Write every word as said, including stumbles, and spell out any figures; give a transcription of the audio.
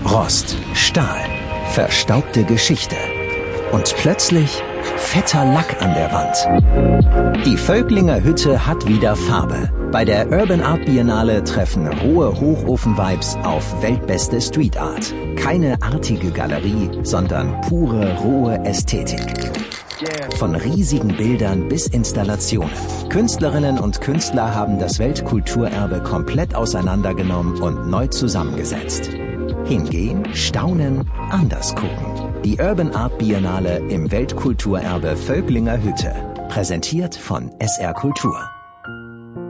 Rost, Stahl, verstaubte Geschichte und plötzlich fetter Lack an der Wand. Die Völklinger Hütte hat wieder Farbe. Bei der Urban Art Biennale treffen rohe Hochofen-Vibes auf weltbeste Street Art. Keine artige Galerie, sondern pure, rohe Ästhetik. Von riesigen Bildern bis Installationen. Künstlerinnen und Künstler haben das Weltkulturerbe komplett auseinandergenommen und neu zusammengesetzt. Hingehen, staunen, anders gucken. Die Urban Art Biennale im Weltkulturerbe Völklinger Hütte. Präsentiert von S R Kultur.